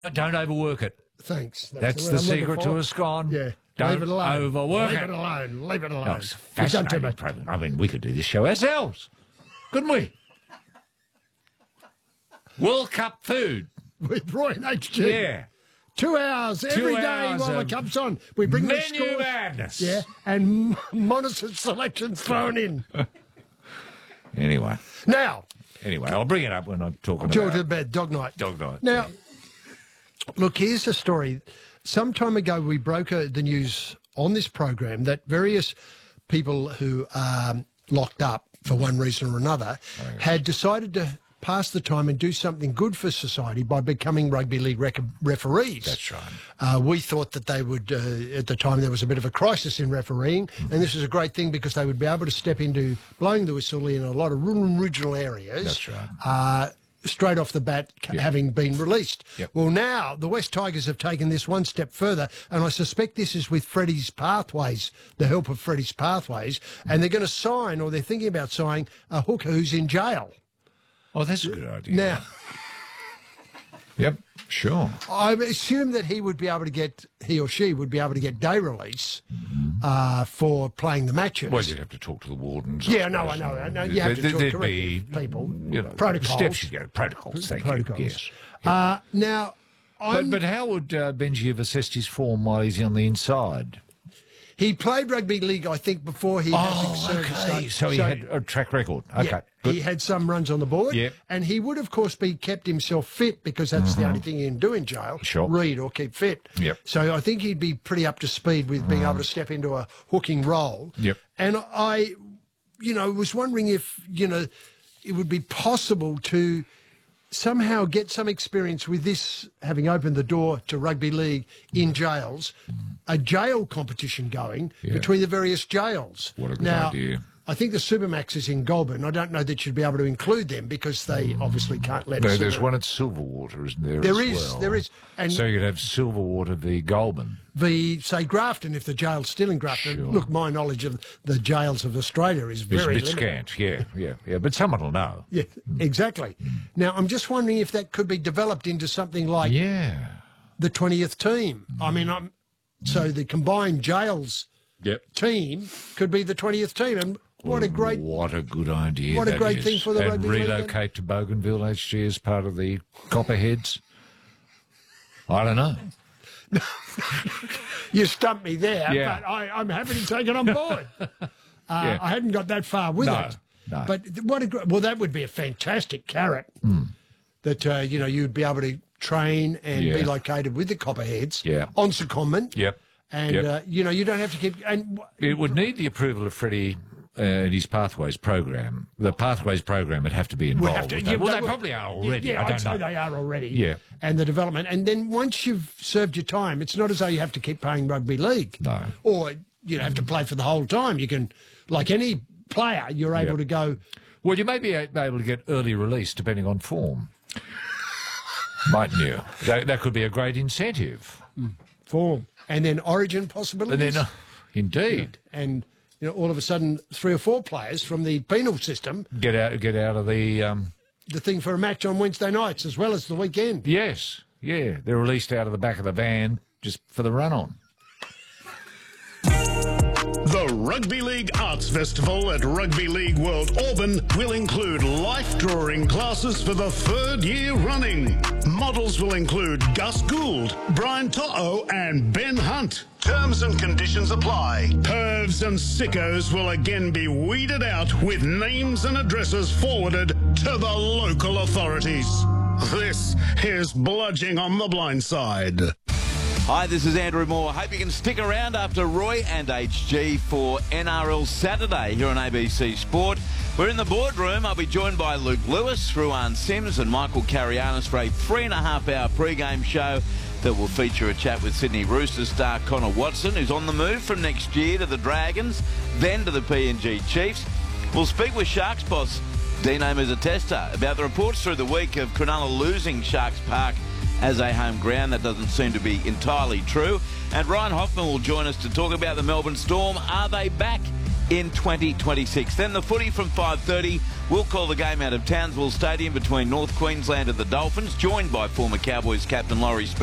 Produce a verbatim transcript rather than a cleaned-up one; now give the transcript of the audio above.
Don't overwork it. Thanks. That's, That's the, the secret to a scone. Yeah. Don't leave it alone. overwork leave it. Leave it alone. Leave it alone. No, it's a fascinating program. I mean, we could do this show ourselves, couldn't we? World Cup food. With Roy and H G. Yeah. Two hours every Two day hours while the cup's on. We bring the menu scores. madness. Yeah, and Monis's selections thrown in. Anyway. Now. Anyway, I'll bring it up when I'm talking Talk about... to bed, dog night. Dog night. Now, look, here's a story. Some time ago, we broke uh, the news on this program that various people who are locked up for one reason or another had decided to pass the time and do something good for society by becoming rugby league rec- referees. That's right. Uh, we thought that they would, uh, at the time there was a bit of a crisis in refereeing, mm-hmm. and this was a great thing because they would be able to step into blowing the whistle in a lot of regional areas. That's right. Uh, straight off the bat, yep. having been released. Yep. Well, now the West Tigers have taken this one step further, and I suspect this is with Freddie's Pathways, the help of Freddie's Pathways, and they're going to sign, or they're thinking about signing, a hooker who's in jail. Oh, that's a good idea. Now, yep, sure. I assume that he would be able to get, he or she would be able to get day release mm-hmm. uh, for playing the matches. Well, you'd have to talk to the wardens. Yeah, no, I know. I know. You have to there, talk to be, people. You know, protocols. Steps you go. Protocols, thank protocols. you. Yes. Uh, now, but, but how would uh, Benji have assessed his form while he's on the inside? He played rugby league, I think, before he oh, had okay. So he so, had a track record. Okay, yeah, good. He had some runs on the board. Yep. And he would, of course, be kept himself fit because that's mm-hmm. the only thing he can do in jail. Sure. Read or keep fit. Yep. So I think he'd be pretty up to speed with being mm. able to step into a hooking role. Yep. And I, you know, was wondering if, you know, it would be possible to somehow get some experience with this, having opened the door to rugby league in jails, a jail competition going yeah. between the various jails. What a good now, idea. I think the Supermax is in Goulburn. I don't know that you'd be able to include them because they mm. obviously can't let No, us there's in. one at Silverwater, isn't there? There as is, well? there is. And so you'd have Silverwater v Goulburn. The, say, Grafton, if the jail's still in Grafton. Sure. Look, my knowledge of the jails of Australia is very It's a bit limited. scant, yeah, yeah, yeah. But someone will know. Yeah, exactly. Now, I'm just wondering if that could be developed into something like yeah. the twentieth team. Mm. I mean, I'm, so the combined jails yep. team could be the twentieth team. And what a great... What a good idea What a great is. thing for the and rugby relocate league. to Bougainville H G as part of the Copperheads? I don't know. You stumped me there, yeah. but I, I'm happy to take it on board. uh, yeah. I hadn't got that far with no, it. No. But what a great... Well, that would be a fantastic carrot mm. that, uh, you know, you'd be able to train and yeah. be located with the Copperheads yeah. on secondment. Yep. And, yep. uh, you know, you don't have to keep... And it would need the approval of Freddie uh, and his Pathways program. The Pathways program would have to be involved. Have to, with yeah, that. Well, they they probably are already. Yeah, I don't I'd know. say they are already. Yeah. And the development. And then once you've served your time, it's not as though you have to keep playing rugby league. No. Or you have to play for the whole time. You can, like any player, you're able yep. to go... Well, you may be able to get early release depending on form. Mightn't you? That, that could be a great incentive. Mm. Form. And then origin possibilities. And then, uh, indeed. Yeah. And you know, all of a sudden, three or four players from the penal system... Get out, get out of the... Um, the thing for a match on Wednesday nights as well as the weekend. Yes, yeah. They're released out of the back of the van just for the run-on. The Rugby League Arts Festival at Rugby League World Auburn will include life drawing classes for the third year running. Models will include Gus Gould, Brian To'o and Ben Hunt. Terms and conditions apply. Pervs and sickos will again be weeded out with names and addresses forwarded to the local authorities. This is Bludging on the Blind Side. Hi, this is Andrew Moore. Hope you can stick around after Roy and H G for N R L Saturday here on A B C Sport. We're in the boardroom. I'll be joined by Luke Lewis, Ruan Sims and Michael Carianis for a three and a half hour pre-game show that will feature a chat with Sydney Roosters star Connor Watson, who's on the move from next year to the Dragons, then to the P N G Chiefs. We'll speak with Sharks boss Dino Mizatesta about the reports through the week of Cronulla losing Sharks Park as a home ground. That doesn't seem to be entirely true. And Ryan Hoffman will join us to talk about the Melbourne Storm. Are they back in twenty twenty-six. Then the footy from five thirty. We'll call the game out of Townsville Stadium between North Queensland and the Dolphins, joined by former Cowboys captain Laurie Speed.